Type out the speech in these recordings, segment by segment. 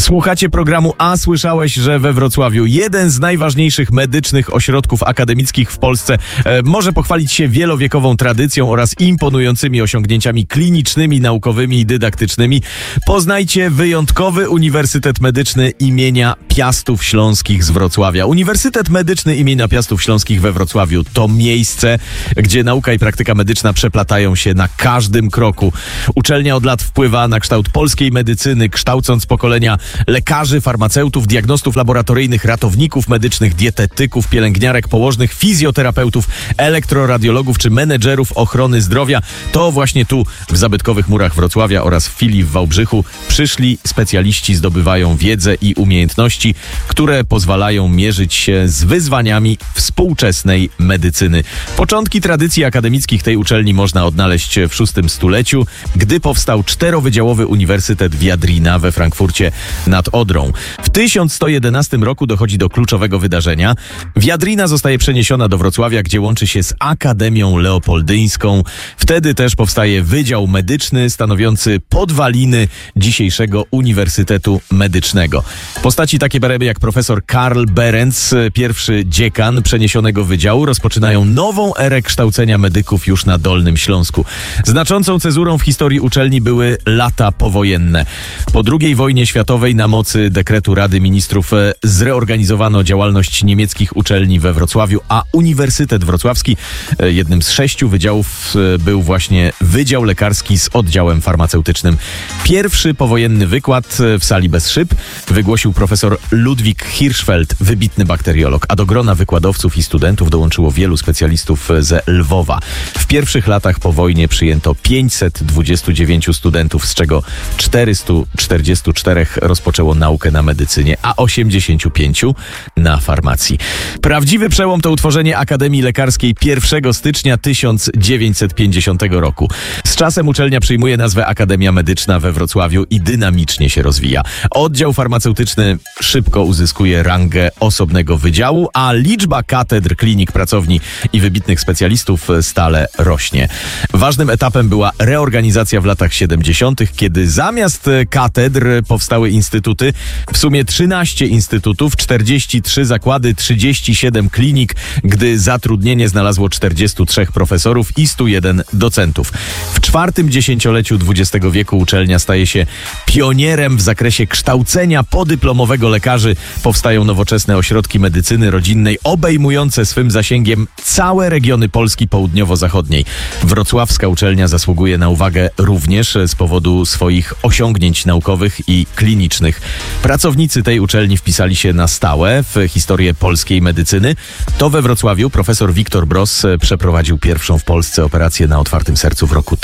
Słuchacie programu A słyszałeś, że we Wrocławiu jeden z najważniejszych medycznych ośrodków akademickich w Polsce może pochwalić się wielowiekową tradycją oraz imponującymi osiągnięciami klinicznymi, naukowymi i dydaktycznymi. Poznajcie wyjątkowy Uniwersytet Medyczny imienia Piastów Śląskich z Wrocławia. Uniwersytet Medyczny imienia Piastów Śląskich we Wrocławiu to miejsce, gdzie nauka i praktyka medyczna przeplatają się na każdym kroku. Uczelnia od lat wpływa na kształt polskiej medycyny, kształcąc pokolenia lekarzy, farmaceutów, diagnostów laboratoryjnych, ratowników medycznych, dietetyków, pielęgniarek, położnych, fizjoterapeutów, elektroradiologów czy menedżerów ochrony zdrowia. To właśnie tu, w zabytkowych murach Wrocławia oraz w filii w Wałbrzychu, przyszli specjaliści zdobywają wiedzę i umiejętności, które pozwalają mierzyć się z wyzwaniami współczesnej medycyny. Początki tradycji akademickich tej uczelni można odnaleźć w VI stuleciu, gdy powstał 4-wydziałowy Uniwersytet Viadrina we Frankfurcie nad Odrą. W 1111 roku dochodzi do kluczowego wydarzenia. Viadrina zostaje przeniesiona do Wrocławia, gdzie łączy się z Akademią Leopoldyńską. Wtedy też powstaje Wydział Medyczny, stanowiący podwaliny dzisiejszego Uniwersytetu Medycznego. Postaci takie bereby jak profesor Karl Berenz, pierwszy dziekan przeniesionego wydziału, rozpoczynają nową erę kształcenia medyków już na Dolnym Śląsku. Znaczącą cezurą w historii uczelni były lata powojenne. Po II wojnie światowej na mocy dekretu Rady Ministrów zreorganizowano działalność niemieckich uczelni we Wrocławiu, a Uniwersytet Wrocławski, jednym z 6 wydziałów, był właśnie Wydział Lekarski z oddziałem farmaceutycznym. Pierwszy powojenny wykład w sali bez szyb wygłosił profesor Ludwik Hirschfeld, wybitny bakteriolog, a do grona wykładowców i studentów dołączyło wielu specjalistów ze Lwowa. W pierwszych latach po wojnie przyjęto 529 studentów, z czego 444 rozpoczęło naukę na medycynie, a 85 na farmacji. Prawdziwy przełom to utworzenie Akademii Lekarskiej 1 stycznia 1950 roku. Z czasem uczelnia przyjmuje nazwę Akademia Medyczna we Wrocławiu i dynamicznie się rozwija. Oddział farmaceutyczny szybko uzyskuje rangę osobnego wydziału, a liczba katedr, klinik, pracowni i wybitnych specjalistów stale rośnie. Ważnym etapem była reorganizacja w latach 70., kiedy zamiast katedr powstały instytuty, w sumie 13 instytutów, 43 zakłady, 37 klinik, gdy zatrudnienie znalazło 43 profesorów i 101 docentów. W 4. dziesięcioleciu XX wieku uczelnia staje się pionierem w zakresie kształcenia podyplomowego lekarzy. Powstają nowoczesne ośrodki medycyny rodzinnej obejmujące swym zasięgiem całe regiony Polski południowo-zachodniej. Wrocławska uczelnia zasługuje na uwagę również z powodu swoich osiągnięć naukowych i klinicznych. Pracownicy tej uczelni wpisali się na stałe w historię polskiej medycyny. To we Wrocławiu profesor Wiktor Bross przeprowadził pierwszą w Polsce operację na otwartym sercu w roku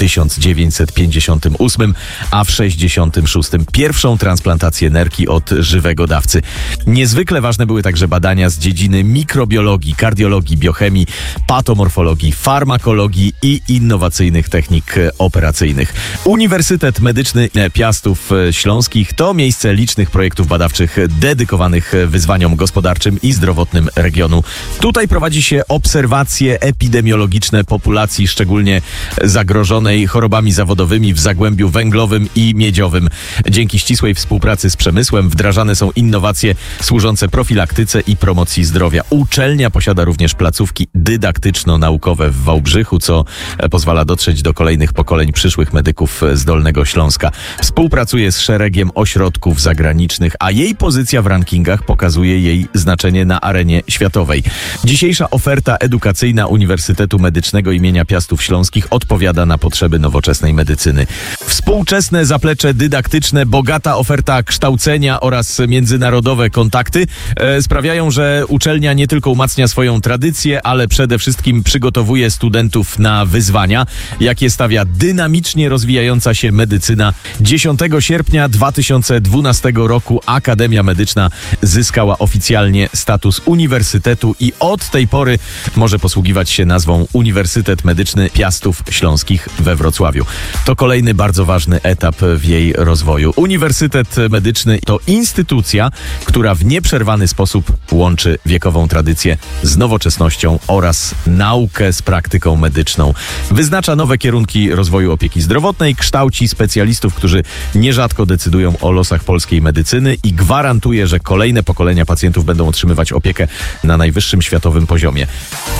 1958, a w 1966 pierwszą transplantację nerki od żywego dawcy. Niezwykle ważne były także badania z dziedziny mikrobiologii, kardiologii, biochemii, patomorfologii, farmakologii i innowacyjnych technik operacyjnych. Uniwersytet Medyczny Piastów Śląskich to miejsce licznych projektów badawczych dedykowanych wyzwaniom gospodarczym i zdrowotnym regionu. Tutaj prowadzi się obserwacje epidemiologiczne populacji szczególnie zagrożonej chorobami zawodowymi w Zagłębiu Węglowym i Miedziowym. Dzięki ścisłej współpracy z przemysłem wdrażane są innowacje służące profilaktyce i promocji zdrowia. Uczelnia posiada również placówki dydaktyczno-naukowe w Wałbrzychu, co pozwala dotrzeć do kolejnych pokoleń przyszłych medyków z Dolnego Śląska. Współpracuje z szeregiem ośrodków zagranicznych, a jej pozycja w rankingach pokazuje jej znaczenie na arenie światowej. Dzisiejsza oferta edukacyjna Uniwersytetu Medycznego imienia Piastów Śląskich odpowiada na potrzeby nowoczesnej medycyny. Współczesne zaplecze dydaktyczne, bogata oferta kształcenia oraz międzynarodowe kontakty sprawiają, że uczelnia nie tylko umacnia swoją tradycję, ale przede wszystkim przygotowuje studentów na wyzwania, jakie stawia dynamicznie rozwijająca się medycyna. 10 sierpnia 2012 roku Akademia Medyczna zyskała oficjalnie status uniwersytetu i od tej pory może posługiwać się nazwą Uniwersytet Medyczny Piastów Śląskich we Wrocławiu. To kolejny bardzo ważny etap w jej rozwoju. Uniwersytet Medyczny to instytucja, która w nieprzerwany sposób łączy wiekową tradycję z nowoczesnością oraz naukę z praktyką medyczną. Wyznacza nowe kierunki rozwoju opieki zdrowotnej, kształci specjalistów, którzy nierzadko decydują o losach polskiej medycyny i gwarantuje, że kolejne pokolenia pacjentów będą otrzymywać opiekę na najwyższym światowym poziomie.